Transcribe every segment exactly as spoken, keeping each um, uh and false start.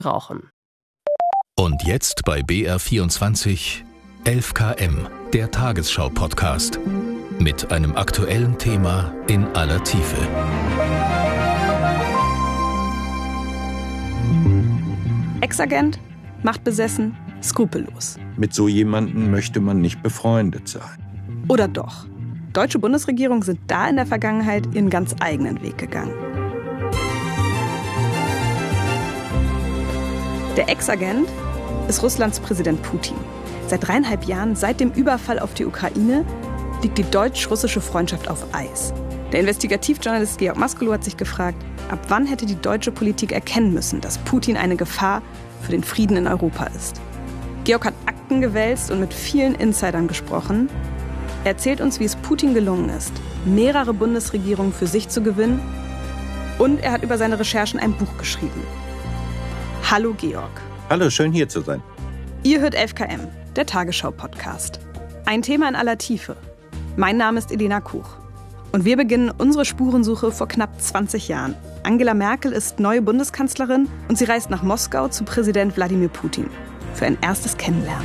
rauchen. Und jetzt bei B R vierundzwanzig elf K M, der Tagesschau-Podcast. Mit einem aktuellen Thema in aller Tiefe. Ex-Agent, machtbesessen, skrupellos. Mit so jemandem möchte man nicht befreundet sein. Oder doch? Deutsche Bundesregierungen sind da in der Vergangenheit ihren ganz eigenen Weg gegangen. Der Ex-Agent ist Russlands Präsident Putin. Seit dreieinhalb Jahren, seit dem Überfall auf die Ukraine, liegt die deutsch-russische Freundschaft auf Eis. Der Investigativjournalist Georg Maskelow hat sich gefragt, ab wann hätte die deutsche Politik erkennen müssen, dass Putin eine Gefahr für den Frieden in Europa ist. Georg hat Akten gewälzt und mit vielen Insidern gesprochen. Er erzählt uns, wie es Putin gelungen ist, mehrere Bundesregierungen für sich zu gewinnen. Und er hat über seine Recherchen ein Buch geschrieben. Hallo Georg. Hallo, schön hier zu sein. Ihr hört elf K M, der Tagesschau-Podcast. Ein Thema in aller Tiefe. Mein Name ist Elena Kuch. Und wir beginnen unsere Spurensuche vor knapp zwanzig Jahren. Angela Merkel ist neue Bundeskanzlerin und sie reist nach Moskau zu Präsident Wladimir Putin für ein erstes Kennenlernen.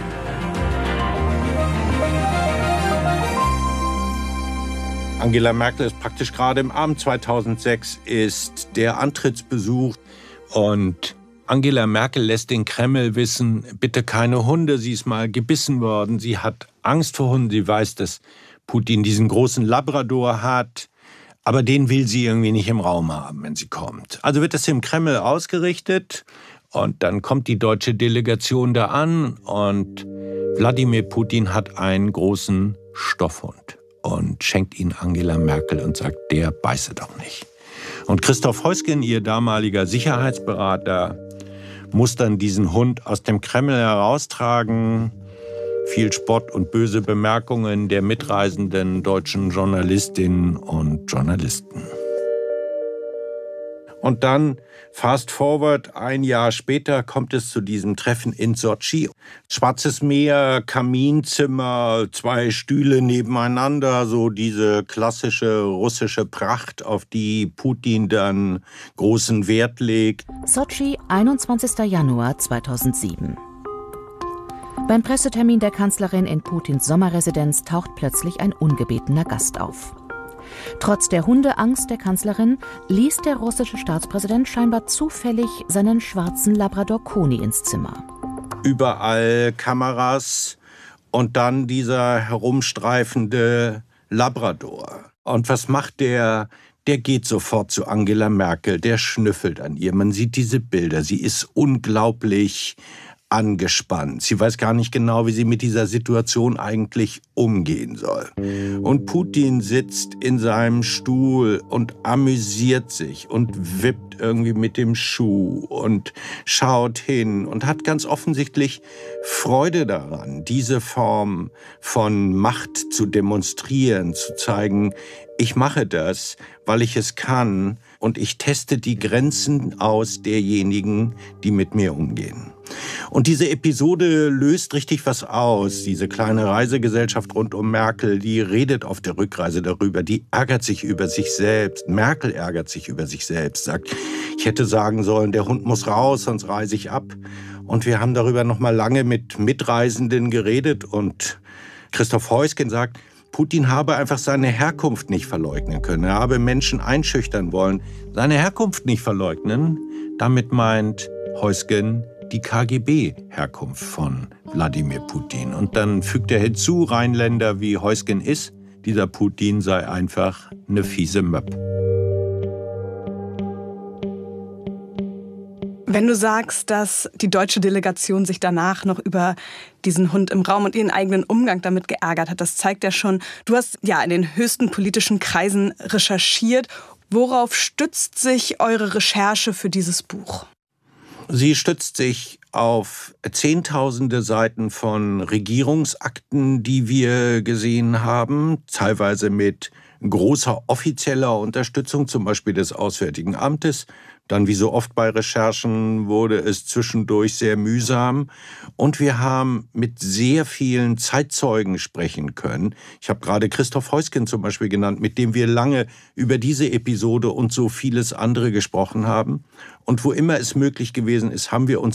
Angela Merkel ist praktisch gerade im Abend zweitausendsechs, ist der Antrittsbesuch. Und Angela Merkel lässt den Kreml wissen, bitte keine Hunde, sie ist mal gebissen worden. Sie hat Angst vor Hunden, sie weiß, dass Putin diesen großen Labrador hat. Aber den will sie irgendwie nicht im Raum haben, wenn sie kommt. Also wird das im Kreml ausgerichtet und dann kommt die deutsche Delegation da an und Wladimir Putin hat einen großen Stoffhund und schenkt ihn Angela Merkel und sagt, der beiße doch nicht. Und Christoph Heusgen, ihr damaliger Sicherheitsberater, muss dann diesen Hund aus dem Kreml heraustragen. Viel Spott und böse Bemerkungen der mitreisenden deutschen Journalistinnen und Journalisten. Und dann, fast forward, ein Jahr später kommt es zu diesem Treffen in Sotschi. Schwarzes Meer, Kaminzimmer, zwei Stühle nebeneinander, so diese klassische russische Pracht, auf die Putin dann großen Wert legt. Sotschi, einundzwanzigster Januar zweitausendsieben. Beim Pressetermin der Kanzlerin in Putins Sommerresidenz taucht plötzlich ein ungebetener Gast auf. Trotz der Hundeangst der Kanzlerin ließ der russische Staatspräsident scheinbar zufällig seinen schwarzen Labrador Koni ins Zimmer. Überall Kameras und dann dieser herumstreifende Labrador. Und was macht der? Der geht sofort zu Angela Merkel, der schnüffelt an ihr. Man sieht diese Bilder, sie ist unglaublich angespannt. Sie weiß gar nicht genau, wie sie mit dieser Situation eigentlich umgehen soll. Und Putin sitzt in seinem Stuhl und amüsiert sich und wippt irgendwie mit dem Schuh und schaut hin und hat ganz offensichtlich Freude daran, diese Form von Macht zu demonstrieren, zu zeigen, ich mache das, weil ich es kann und ich teste die Grenzen aus derjenigen, die mit mir umgehen. Und diese Episode löst richtig was aus. Diese kleine Reisegesellschaft rund um Merkel, die redet auf der Rückreise darüber, die ärgert sich über sich selbst. Merkel ärgert sich über sich selbst, sagt, ich hätte sagen sollen, der Hund muss raus, sonst reise ich ab. Und wir haben darüber noch mal lange mit Mitreisenden geredet und Christoph Heusgen sagt, Putin habe einfach seine Herkunft nicht verleugnen können. Er habe Menschen einschüchtern wollen. Seine Herkunft nicht verleugnen, damit meint Heusgen die K G B-Herkunft von Wladimir Putin. Und dann fügt er hinzu, Rheinländer wie Heusgen ist, dieser Putin sei einfach eine fiese Möpp. Wenn du sagst, dass die deutsche Delegation sich danach noch über diesen Hund im Raum und ihren eigenen Umgang damit geärgert hat, das zeigt ja schon, du hast ja in den höchsten politischen Kreisen recherchiert. Worauf stützt sich eure Recherche für dieses Buch? Sie stützt sich auf zehntausende Seiten von Regierungsakten, die wir gesehen haben, teilweise mit großer offizieller Unterstützung, zum Beispiel des Auswärtigen Amtes. Dann, wie so oft bei Recherchen, wurde es zwischendurch sehr mühsam. Und wir haben mit sehr vielen Zeitzeugen sprechen können. Ich habe gerade Christoph Heusgen zum Beispiel genannt, mit dem wir lange über diese Episode und so vieles andere gesprochen haben. Und wo immer es möglich gewesen ist, haben wir uns